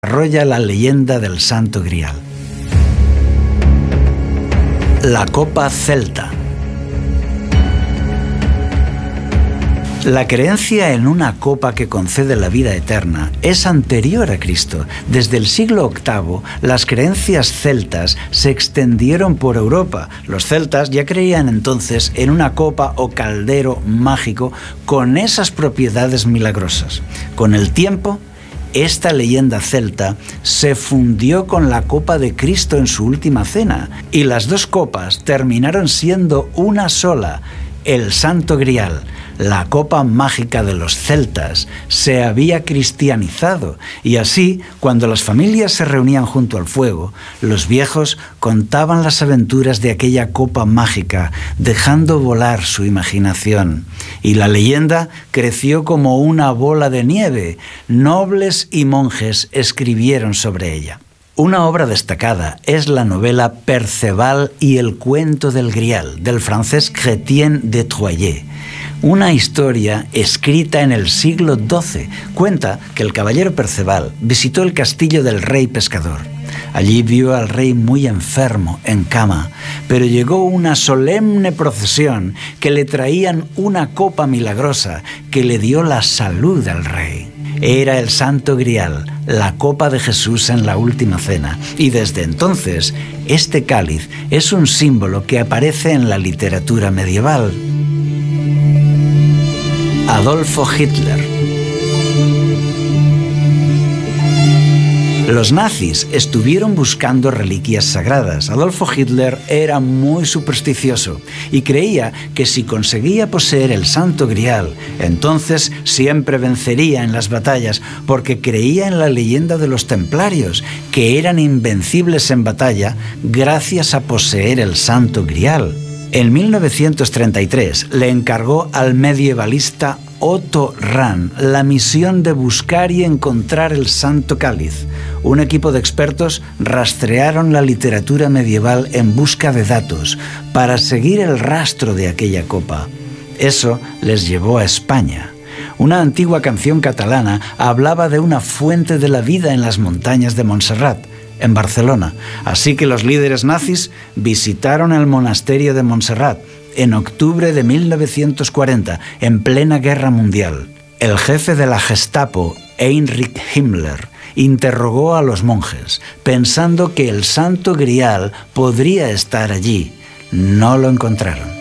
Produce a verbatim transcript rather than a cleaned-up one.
desarrolla la leyenda del Santo Grial. La copa celta. La creencia en una copa que concede la vida eterna es anterior a Cristo. Desde el siglo octavo, las creencias celtas se extendieron por Europa. Los celtas ya creían entonces en una copa o caldero mágico con esas propiedades milagrosas. Con el tiempo, esta leyenda celta se fundió con la copa de Cristo en su última cena, y las dos copas terminaron siendo una sola. El Santo Grial, la copa mágica de los celtas, se había cristianizado, y así, cuando las familias se reunían junto al fuego, los viejos contaban las aventuras de aquella copa mágica, dejando volar su imaginación. Y la leyenda creció como una bola de nieve. Nobles y monjes escribieron sobre ella. Una obra destacada es la novela Perceval y el cuento del Grial, del francés Chrétien de Troyes. Una historia escrita en el siglo doce cuenta que el caballero Perceval visitó el castillo del rey pescador. Allí vio al rey muy enfermo, en cama, pero llegó una solemne procesión que le traían una copa milagrosa que le dio la salud al rey. Era el Santo Grial, la copa de Jesús en la última cena, y desde entonces este cáliz es un símbolo que aparece en la literatura medieval. Adolfo Hitler. Los nazis estuvieron buscando reliquias sagradas. Adolfo Hitler era muy supersticioso y creía que si conseguía poseer el Santo Grial, entonces siempre vencería en las batallas, porque creía en la leyenda de los templarios, que eran invencibles en batalla gracias a poseer el Santo Grial. En mil novecientos treinta y tres le encargó al medievalista Otto Rahn la misión de buscar y encontrar el Santo Cáliz. Un equipo de expertos rastrearon la literatura medieval en busca de datos para seguir el rastro de aquella copa. Eso les llevó a España. Una antigua canción catalana hablaba de una fuente de la vida en las montañas de Montserrat, en Barcelona. Así que los líderes nazis visitaron el monasterio de Montserrat en octubre de mil novecientos cuarenta, en plena guerra mundial. El jefe de la Gestapo, Heinrich Himmler, interrogó a los monjes, pensando que el Santo Grial podría estar allí. No lo encontraron.